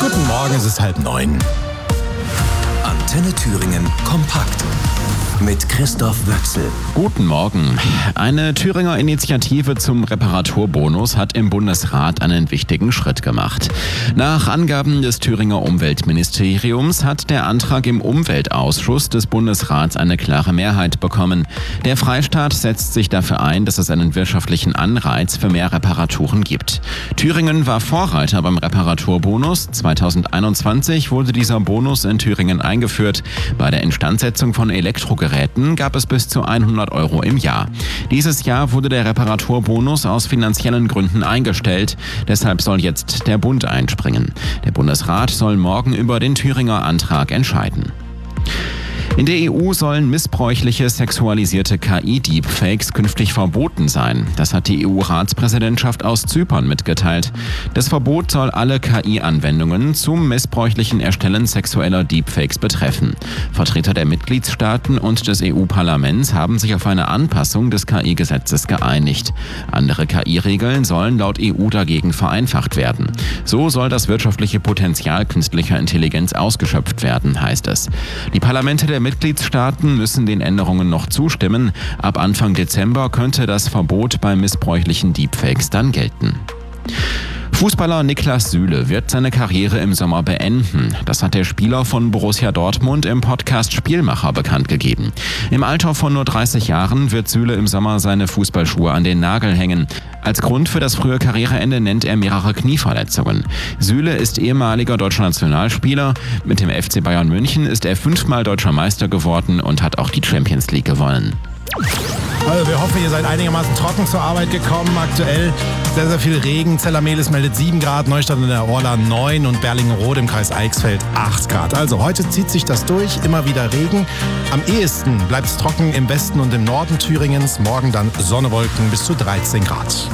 Guten Morgen, es ist 8:30. Antenne Thüringen kompakt mit Christoph Wöchsel. Guten Morgen. Eine Thüringer Initiative zum Reparaturbonus hat im Bundesrat einen wichtigen Schritt gemacht. Nach Angaben des Thüringer Umweltministeriums hat der Antrag im Umweltausschuss des Bundesrats eine klare Mehrheit bekommen. Der Freistaat setzt sich dafür ein, dass es einen wirtschaftlichen Anreiz für mehr Reparaturen gibt. Thüringen war Vorreiter beim Reparaturbonus. 2021 wurde dieser Bonus in Thüringen eingeführt. Bei der Instandsetzung von Elektrogeräten gab es bis zu 100 € im Jahr. Dieses Jahr wurde der Reparaturbonus aus finanziellen Gründen eingestellt. Deshalb soll jetzt der Bund einspringen. Der Bundesrat soll morgen über den Thüringer Antrag entscheiden. In der EU sollen missbräuchliche sexualisierte KI-Deepfakes künftig verboten sein. Das hat die EU-Ratspräsidentschaft aus Zypern mitgeteilt. Das Verbot soll alle KI-Anwendungen zum missbräuchlichen Erstellen sexueller Deepfakes betreffen. Vertreter der Mitgliedstaaten und des EU-Parlaments haben sich auf eine Anpassung des KI-Gesetzes geeinigt. Andere KI-Regeln sollen laut EU dagegen vereinfacht werden. So soll das wirtschaftliche Potenzial künstlicher Intelligenz ausgeschöpft werden, heißt es. Die Parlamente der Mitgliedstaaten müssen den Änderungen noch zustimmen. Ab Anfang Dezember könnte das Verbot bei missbräuchlichen Deepfakes dann gelten. Fußballer Niklas Süle wird seine Karriere im Sommer beenden. Das hat der Spieler von Borussia Dortmund im Podcast Spielmacher bekannt gegeben. Im Alter von nur 30 Jahren wird Süle im Sommer seine Fußballschuhe an den Nagel hängen. Als Grund für das frühe Karriereende nennt er mehrere Knieverletzungen. Süle ist ehemaliger deutscher Nationalspieler. Mit dem FC Bayern München ist er 5-mal deutscher Meister geworden und hat auch die Champions League gewonnen. Also wir hoffen, ihr seid einigermaßen trocken zur Arbeit gekommen. Aktuell sehr, sehr viel Regen. Zellermehlis meldet 7 Grad, Neustadt in der Orla 9 und Berlingen-Roth im Kreis Eichsfeld 8 Grad. Also heute zieht sich das durch, immer wieder Regen. Am ehesten bleibt es trocken im Westen und im Norden Thüringens. Morgen dann Sonne, Wolken bis zu 13 Grad.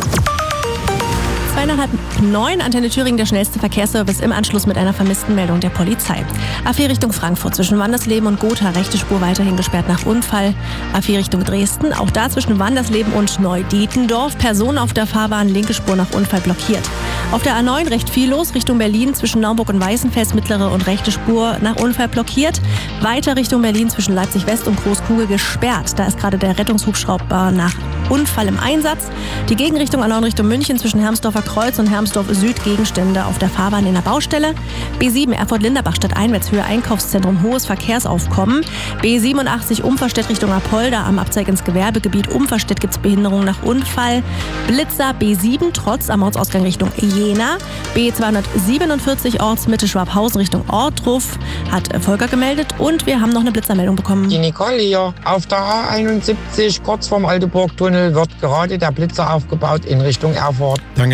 8:30, Antenne Thüringen, der schnellste Verkehrsservice im Anschluss mit einer vermissten Meldung der Polizei. A4 Richtung Frankfurt zwischen Wandersleben und Gotha, rechte Spur weiterhin gesperrt nach Unfall. A4 Richtung Dresden, auch da zwischen Wandersleben und Neu-Dietendorf, Person auf der Fahrbahn, linke Spur nach Unfall blockiert. Auf der A9 recht viel los Richtung Berlin zwischen Naumburg und Weißenfels, mittlere und rechte Spur nach Unfall blockiert. Weiter Richtung Berlin zwischen Leipzig West und Großkugel gesperrt. Da ist gerade der Rettungshubschrauber nach Unfall im Einsatz. Die Gegenrichtung A9 Richtung München zwischen Hermsdorfer Kreuz und Hermsdorf Süd, Gegenstände auf der Fahrbahn in der Baustelle. B7 Erfurt-Linderbach stadteinwärts Höhe Einkaufszentrum, hohes Verkehrsaufkommen. B87 Umverstedt Richtung Apolda, am Abzweig ins Gewerbegebiet Umverstedt gibt es Behinderungen nach Unfall. Blitzer B7 trotz am Ortsausgang Richtung Jena. B247 Ortsmitte Schwabhausen Richtung Ortruf hat Volker gemeldet und wir haben noch eine Blitzermeldung bekommen. Die Nicole hier. Auf der A71 kurz vorm Alteburg-Tunnel wird gerade der Blitzer aufgebaut in Richtung Erfurt. Danke.